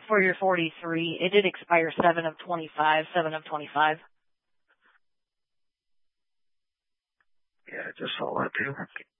for your 43. It did expire 7 of 25, 7 of 25. Yeah, I just saw that too.